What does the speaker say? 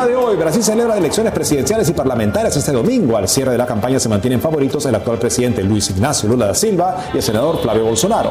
tema de hoy, Brasil celebra elecciones presidenciales y parlamentarias este domingo. Al cierre de la campaña se mantienen favoritos el actual presidente Luis Ignacio Lula da Silva y el senador Flavio Bolsonaro.